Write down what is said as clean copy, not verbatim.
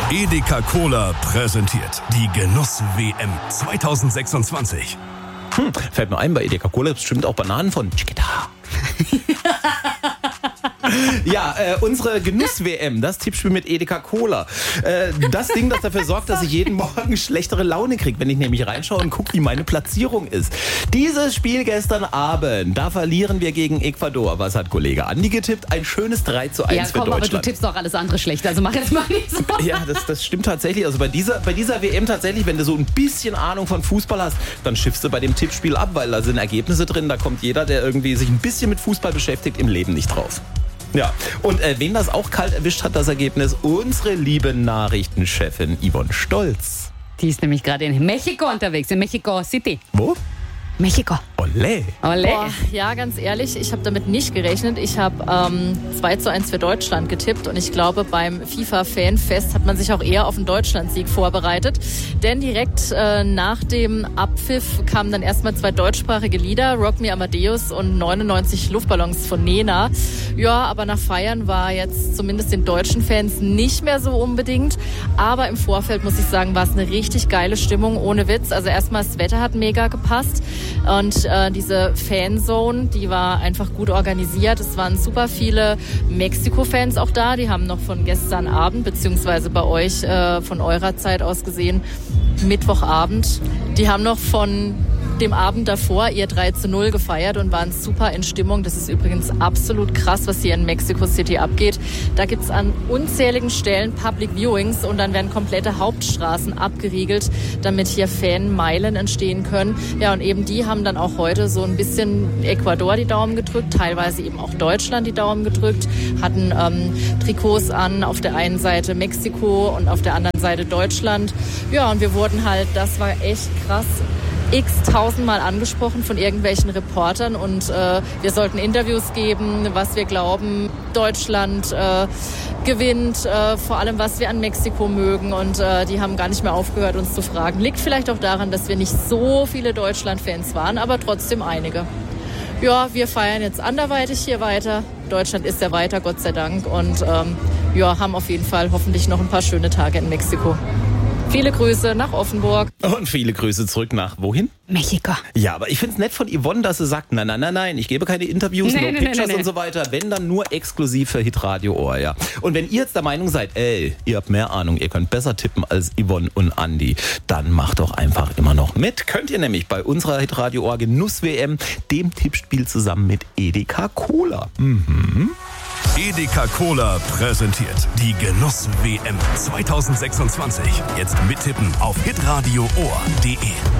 Edeka Cola präsentiert die Genuss-WM 2026. Fällt mir ein, bei Edeka Cola ist bestimmt auch Bananen von Chiquita. Ja, unsere Genuss-WM, das Tippspiel mit Edeka Cola. Das Ding, das dafür sorgt, dass ich jeden Morgen schlechtere Laune kriege, wenn ich nämlich reinschaue und gucke, wie meine Platzierung ist. Dieses Spiel gestern Abend, da verlieren wir gegen Ecuador. Was hat Kollege Andi getippt? Ein schönes 3:1 für Deutschland. Aber du tippst doch alles andere schlecht, also mach jetzt mal nicht so. Ja, das stimmt tatsächlich. Also bei dieser WM tatsächlich, wenn du so ein bisschen Ahnung von Fußball hast, dann schiffst du bei dem Tippspiel ab, weil da sind Ergebnisse drin, da kommt jeder, der irgendwie sich ein bisschen mit Fußball beschäftigt, im Leben nicht drauf. Ja, und wen das auch kalt erwischt hat, das Ergebnis, unsere liebe Nachrichtenchefin Yvonne Stolz. Die ist nämlich gerade in Mexiko unterwegs, in Mexico City. Wo? Mexiko. Olé. Olé. Boah, ja, ganz ehrlich, ich habe damit nicht gerechnet. Ich habe 2:1 für Deutschland getippt und ich glaube, beim FIFA-Fanfest hat man sich auch eher auf einen Deutschlandsieg vorbereitet. Denn direkt nach dem Abpfiff kamen dann erstmal 2 deutschsprachige Lieder, Rock Me Amadeus und 99 Luftballons von Nena. Ja, aber nach Feiern war jetzt zumindest den deutschen Fans nicht mehr so unbedingt. Aber im Vorfeld, muss ich sagen, war es eine richtig geile Stimmung, ohne Witz. Also erstmal das Wetter hat mega gepasst. Und diese Fanzone, die war einfach gut organisiert. Es waren super viele Mexiko-Fans auch da. Die haben noch von gestern Abend, beziehungsweise bei euch von eurer Zeit aus gesehen, Mittwochabend. Die haben noch von dem Abend davor ihr 3:0 gefeiert und waren super in Stimmung. Das ist übrigens absolut krass, was hier in Mexico City abgeht. Da gibt es an unzähligen Stellen Public Viewings und dann werden komplette Hauptstraßen abgeriegelt, damit hier Fanmeilen entstehen können. Ja, und eben die haben dann auch heute so ein bisschen Ecuador die Daumen gedrückt, teilweise eben auch Deutschland die Daumen gedrückt, hatten Trikots an, auf der einen Seite Mexiko und auf der anderen Seite Deutschland. Ja, und wir wurden halt, das war echt krass, x-tausendmal angesprochen von irgendwelchen Reportern und wir sollten Interviews geben, was wir glauben, Deutschland gewinnt, vor allem was wir an Mexiko mögen und die haben gar nicht mehr aufgehört, uns zu fragen. Liegt vielleicht auch daran, dass wir nicht so viele Deutschland-Fans waren, aber trotzdem einige. Ja, wir feiern jetzt anderweitig hier weiter. Deutschland ist ja weiter, Gott sei Dank und ja, haben auf jeden Fall hoffentlich noch ein paar schöne Tage in Mexiko. Viele Grüße nach Offenburg. Und viele Grüße zurück nach wohin? Mexiko. Ja, aber ich finde es nett von Yvonne, dass sie sagt, nein, ich gebe keine Interviews, no pictures und so weiter, wenn dann nur exklusiv für Hitradio Ohr, ja. Und wenn ihr jetzt der Meinung seid, ihr habt mehr Ahnung, ihr könnt besser tippen als Yvonne und Andi, dann macht doch einfach immer noch mit. Könnt ihr nämlich bei unserer Hitradio Ohr Genuss-WM, dem Tippspiel zusammen mit Edeka Cola. Edeka Cola präsentiert die Genuss-WM 2026. Jetzt mittippen auf hitradioohr.de.